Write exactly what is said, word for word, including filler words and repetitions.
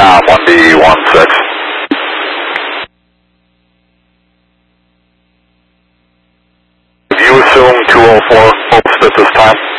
com, one D one six. Do you assume two oh four hopes at this time?